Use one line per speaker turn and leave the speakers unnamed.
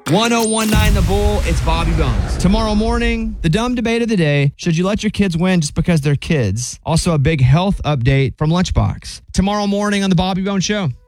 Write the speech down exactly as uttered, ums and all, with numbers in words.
one oh one nine The Bull, it's Bobby Bones. Tomorrow morning, the dumb debate of the day, should you let your kids win just because they're kids? Also a big health update from Lunchbox. Tomorrow morning on the Bobby Bones Show.